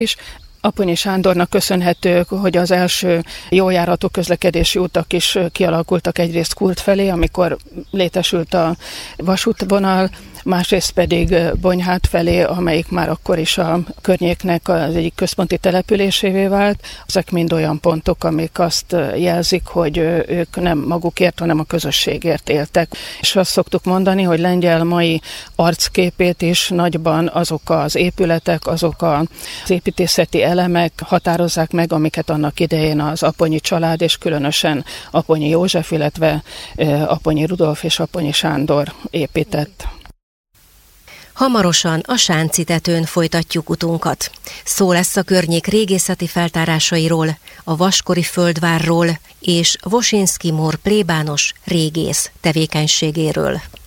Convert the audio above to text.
is. Aponyi Sándornak köszönhető, hogy az első jójáratú közlekedési utak is kialakultak egyrészt Kurt felé, amikor létesült a vasútvonal, másrészt pedig Bonyhát felé, amelyik már akkor is a környéknek az egyik központi településévé vált. Ezek mind olyan pontok, amik azt jelzik, hogy ők nem magukért, hanem a közösségért éltek. És azt szoktuk mondani, hogy Lengyel mai arcképét is nagyban azok az épületek, azok az építészeti elemek határozzák meg, amiket annak idején az Aponyi család, és különösen Aponyi József, illetve Aponyi Rudolf és Aponyi Sándor épített. Hamarosan a Sánci-tetőn folytatjuk utunkat. Szó lesz a környék régészeti feltárásairól, a vaskori földvárról és Wosinski Mór plébános régész tevékenységéről.